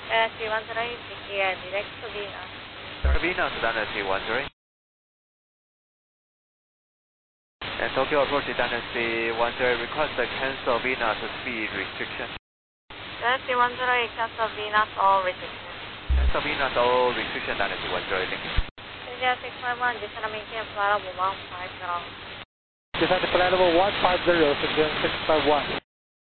Dynasty 1 0, PTR direct to Venus. Venus, Dynasty 1 0. And Tokyo approach Dynasty 1 0, request a cancel Venus speed restriction. Dynasty 1 0, cancel Venus all restriction. Cancel Venus all restriction, Dynasty 1 0, thank you. India 651, descend maintain flight level 150. Descend flight level 150, Suggestion 651.